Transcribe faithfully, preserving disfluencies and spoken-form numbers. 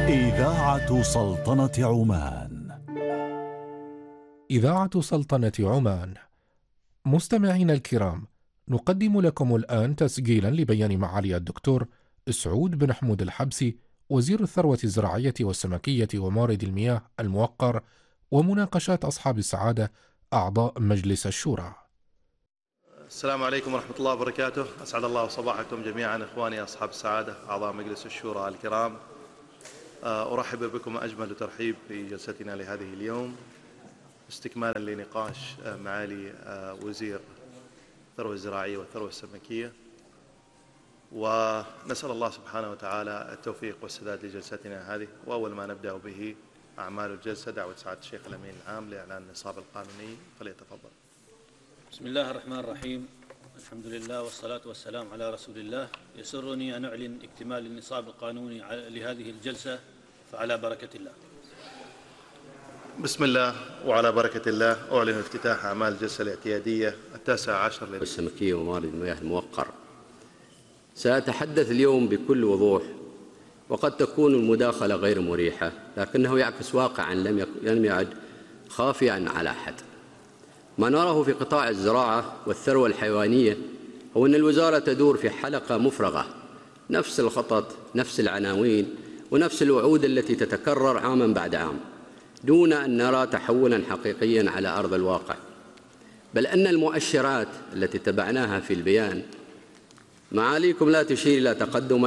إذاعة سلطنة عمان. إذاعة سلطنة عمان. مستمعين الكرام، نقدم لكم الآن تسجيلا لبيان معالي الدكتور سعود بن حمود الحبسي وزير الثروة الزراعية والسمكية وموارد المياه الموقر، ومناقشات أصحاب السعادة أعضاء مجلس الشورى. السلام عليكم ورحمة الله وبركاته. أسعد الله صباحكم جميعا إخواني أصحاب السعادة أعضاء مجلس الشورى الكرام. أرحب بكم أجمل ترحيب في جلستنا لهذه اليوم، استكمالا لنقاش معالي وزير الثروة الزراعية والثروة السمكية، ونسأل الله سبحانه وتعالى التوفيق والسداد لجلستنا هذه. وأول ما نبدأ به أعمال الجلسة دعوة سعادة الشيخ الأمين العام لإعلان النصاب القانوني، فليتفضل. بسم الله الرحمن الرحيم. الحمد لله والصلاة والسلام على رسول الله. يسرني أن أعلن اكتمال النصاب القانوني لهذه الجلسة، فعلى بركة الله. بسم الله وعلى بركة الله. أعلن افتتاح أعمال الجلسة الاعتيادية التاسع عشر للسمكية وموارد المياه الموقر. سأتحدث اليوم بكل وضوح، وقد تكون المداخلة غير مريحة، لكنه يعكس واقعا لم يعد خافيا على أحد. ما نراه في قطاع الزراعة والثروة الحيوانية هو أن الوزارة تدور في حلقة مفرغة، نفس الخطط، نفس العناوين، ونفس الوعود التي تتكرر عاما بعد عام، دون أن نرى تحولا حقيقيا على أرض الواقع. بل أن المؤشرات التي تبعناها في البيان معاليكم لا تشير إلى تقدم